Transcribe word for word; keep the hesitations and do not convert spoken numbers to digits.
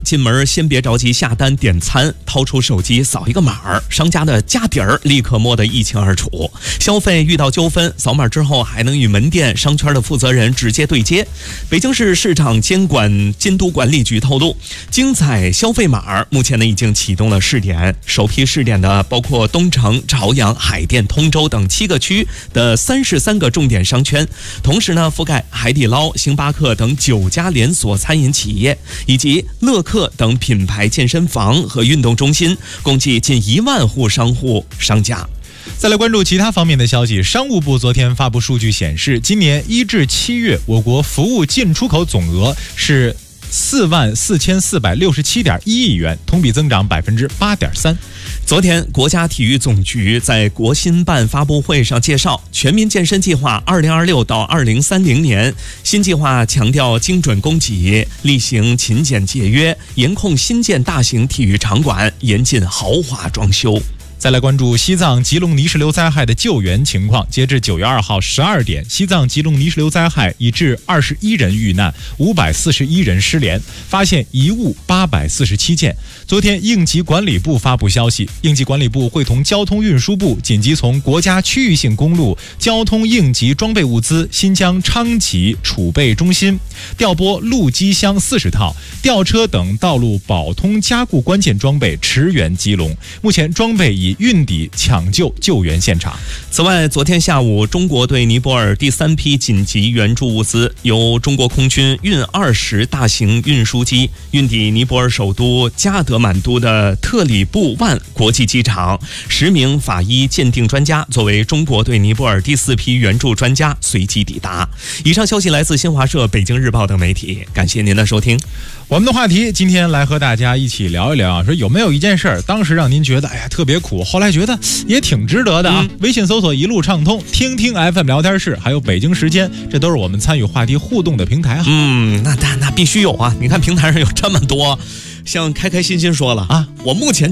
进门先别着急下单点餐，掏出手机扫一个码儿，商家的家底儿立刻摸得一清二楚。消费遇到纠纷，扫码之后还能与门店商圈的负责人直接对接。北京市市场监管监督管理局透露，精彩消费码目前呢已经启动了试点，首批试点的包括东城、朝阳、海淀、通州等七个区的三十三个重点商圈，同时呢覆盖海底捞、星巴克等九家连锁餐饮企业，以及乐客等品牌健身房和运动中心，共计近一万户商户商家。 再来关注其他方面的消息。商务部昨天发布数据显示，今年一至七月，我国服务进出口总额是四万四千四百六十七点一亿元，同比增长百分之八点三。 昨天，国家体育总局在国新办发布会上介绍，全民健身计划二零二六到二零三零年，新计划强调精准供给，厉行勤俭节约，严控新建大型体育场馆，严禁豪华装修。 再来关注西藏吉隆泥石流灾害的救援情况。截至九月二号十二点，西藏吉隆泥石流灾害已致二十一人遇难，五百四十一人失联，发现遗物八百四十七件。昨天，应急管理部发布消息，应急管理部会同交通运输部紧急从国家区域性公路交通应急装备物资新疆昌吉储备中心调拨路基箱四十套、吊车等道路保通加固关键装备驰援吉隆。目前，装备已运抵抢救救援现场。 此外，昨天下午，中国对尼泊尔第三批紧急援助物资由中国空军运二十大型运输机运抵尼泊尔首都加德满都的特里布万国际机场。十名法医鉴定专家作为中国对尼泊尔第四批援助专家随即抵达。以上消息来自新华社、北京日报等媒体，感谢您的收听。 我们的话题今天来和大家一起聊一聊啊，说有没有一件事儿，当时让您觉得哎呀特别苦，后来觉得也挺值得的啊？嗯、微信搜索一路畅通，听听 F M 聊天室，还有北京时间，这都是我们参与话题互动的平台啊。 嗯，那那那必须有啊！你看平台上有这么多，像开开心心说了啊，我目前